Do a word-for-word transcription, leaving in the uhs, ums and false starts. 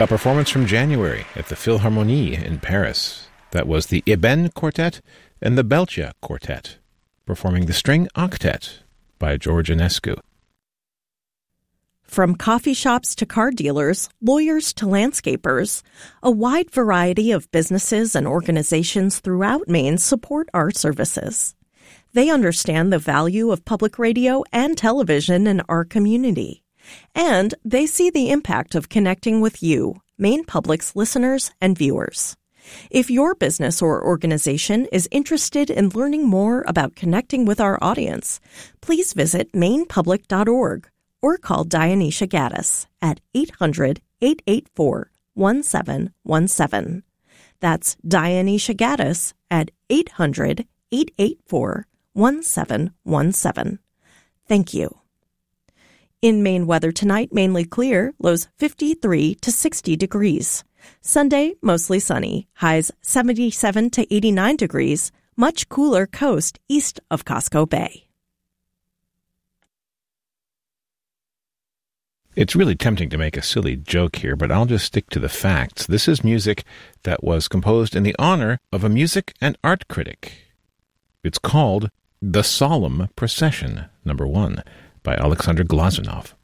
A performance from January at the Philharmonie in Paris. That was the Eben Quartet and the Belcia Quartet, performing the String Octet by George Enescu. From coffee shops to car dealers, lawyers to landscapers, a wide variety of businesses and organizations throughout Maine support our services. They understand the value of public radio and television in our community. And they see the impact of connecting with you, Maine Public's listeners and viewers. If your business or organization is interested in learning more about connecting with our audience, please visit maine public dot org or call Dionysia Gaddis at eight hundred, eight eight four, one seven one seven. That's Dionysia Gaddis at eight hundred, eight eight four, one seven one seven. Thank you. In Maine weather tonight, mainly clear, lows fifty-three to sixty degrees. Sunday, mostly sunny, highs seventy-seven to eighty-nine degrees, much cooler coast east of Costco Bay. It's really tempting to make a silly joke here, but I'll just stick to the facts. This is music that was composed in the honor of a music and art critic. It's called The Solemn Procession, number one, by Alexander Glazunov.